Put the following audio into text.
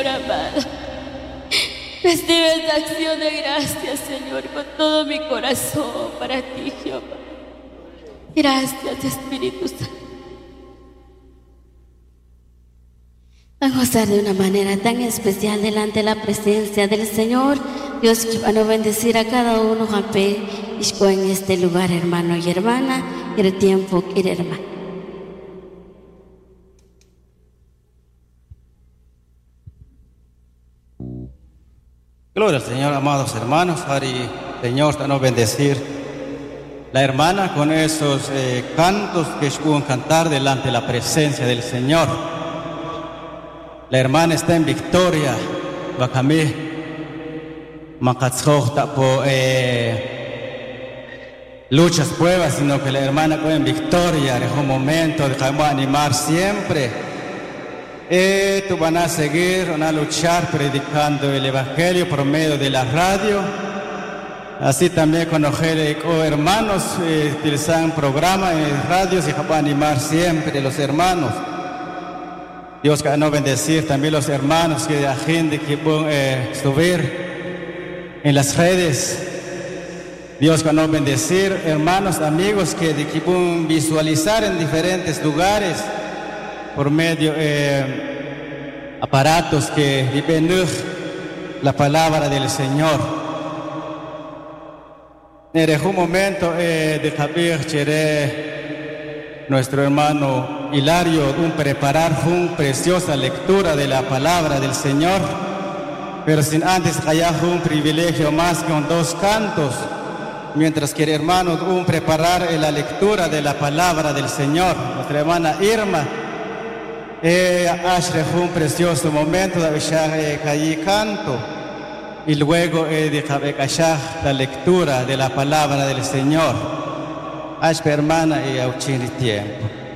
amado. Recibe esta acción de gracias, Señor, con todo mi corazón para ti, Jehová. Gracias, Espíritu Santo. Vamos a estar de una manera tan especial delante de la presencia del Señor. Dios va a bendecir a cada uno en este lugar, hermano y hermana, y el tiempo y hermano. Gloria al Señor, amados hermanos. Ari, Señor, te nos bendecir la hermana con esos cantos que pueden cantar delante de la presencia del Señor. La hermana está en victoria. Bakami Makatzhota por luchas, pruebas, sino que la hermana está en victoria. Es un momento de animar siempre. Tú van a seguir, van a luchar predicando el Evangelio por medio de la radio. Así también con los hermanos utilizan programas en radios y van a animar siempre los hermanos. Dios va a bendecir también los hermanos que la gente que pueden subir en las redes. Dios va a bendecir hermanos, amigos que pueden visualizar en diferentes lugares por medio aparatos que viven la palabra del Señor. En un momento de Javier Cheré, nuestro hermano Hilario, preparar una preciosa lectura de la palabra del Señor, pero sin antes hallar un privilegio más con 2 cantos, mientras que el hermano preparar la lectura de la palabra del Señor. Nuestra hermana Irma Ashre fue un precioso momento de caí canto y luego de la lectura de la palabra del Señor. Ashre hermana y auchini tiempo.